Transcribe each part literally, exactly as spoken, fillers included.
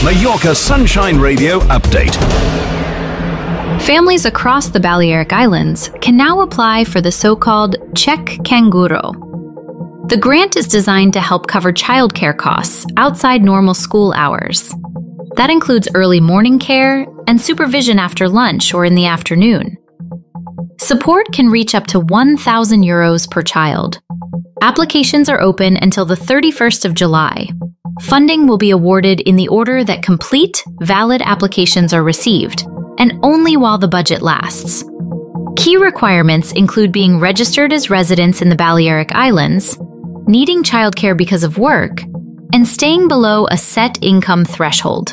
Mallorca Sunshine Radio update. Families across the Balearic Islands can now apply for the so-called Cheque Canguro. The grant is designed to help cover childcare costs outside normal school hours. That includes early morning care and supervision after lunch or in the afternoon. Support can reach up to one thousand euros per child. Applications are open until the thirty-first of July. Funding will be awarded in the order that complete, valid applications are received, and only while the budget lasts. Key requirements include being registered as residents in the Balearic Islands, needing childcare because of work, and staying below a set income threshold.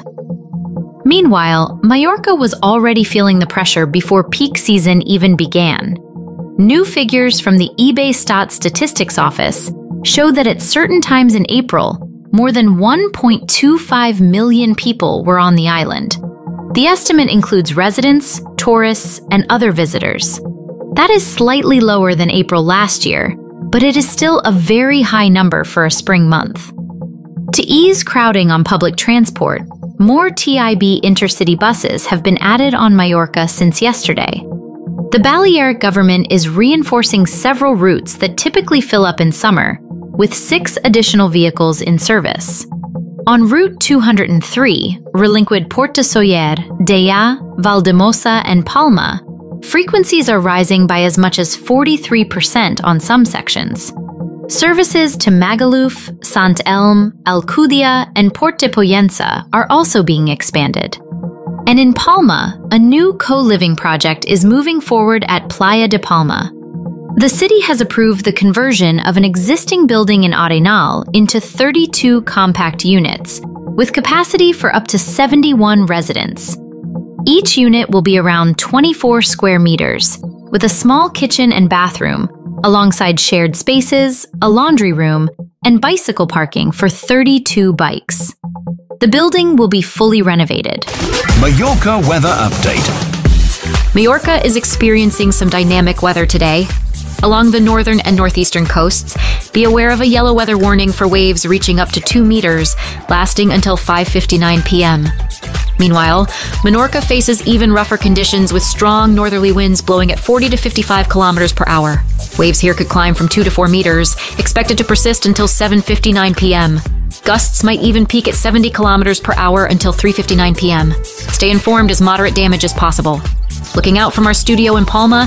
Meanwhile, Mallorca was already feeling the pressure before peak season even began. New figures from the eBay-Stat Statistics Office show that at certain times in April, more than one point two five million people were on the island. The estimate includes residents, tourists, and other visitors. That is slightly lower than April last year, but it is still a very high number for a spring month. To ease crowding on public transport, more T I B intercity buses have been added on Mallorca since yesterday. The Balearic government is reinforcing several routes that typically fill up in summer, with six additional vehicles in service. On Route two hundred three, relinquid Port de Sóller, Deià, Valldemossa, and Palma, frequencies are rising by as much as forty-three percent on some sections. Services to Magaluf, Sant Elm, Alcúdia, and Port de Pollença are also being expanded. And in Palma, a new co-living project is moving forward at Playa de Palma. The city has approved the conversion of an existing building in Arenal into thirty-two compact units, with capacity for up to seventy-one residents. Each unit will be around twenty-four square meters, with a small kitchen and bathroom, alongside shared spaces, a laundry room, and bicycle parking for thirty-two bikes. The building will be fully renovated. Mallorca weather update. Mallorca is experiencing some dynamic weather today. Along the northern and northeastern coasts, be aware of a yellow weather warning for waves reaching up to two meters, lasting until five fifty-nine p m Meanwhile, Menorca faces even rougher conditions with strong northerly winds blowing at forty to fifty-five kilometers per hour. Waves here could climb from two to four meters, expected to persist until seven fifty-nine p m Gusts might even peak at seventy kilometers per hour until three fifty-nine p m Stay informed as moderate damage is possible. Looking out from our studio in Palma,